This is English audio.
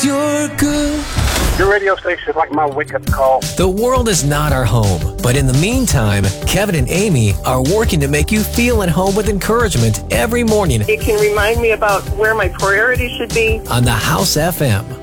You're good. Your radio station is like my wake-up call. The world is not our home, but in the meantime, Kevin and Amy are working to make you feel at home with encouragement every morning It can remind me about where my priorities should be. on the House FM.